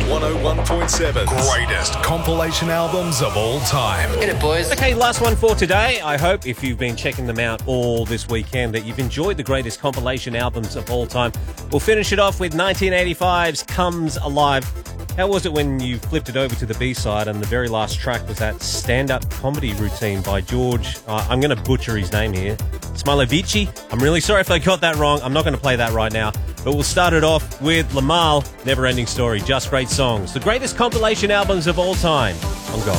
101.7. Greatest compilation albums of all time. Get it, boys. Okay, last one for today. I hope if you've been checking them out all this weekend that you've enjoyed the greatest compilation albums of all time. We'll finish it off with 1985's Comes Alive. How was it when you flipped it over to the B-side and the very last track was that stand-up comedy routine by George, I'm going to butcher his name here, Smilovici? I'm really sorry if I got that wrong. I'm not going to play that right now. But we'll start it off with Lamal, Never Ending Story, Just Great Songs. The greatest compilation albums of all time on Gold.